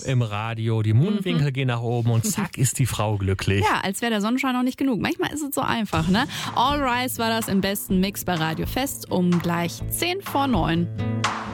im Radio, die Mundwinkel gehen nach oben und zack ist die Frau glücklich. Ja, als wäre der Sonnenschein noch nicht genug. Manchmal ist es so einfach, ne? All Rise war das im besten Mix bei Radio Fest um gleich 10 vor 9.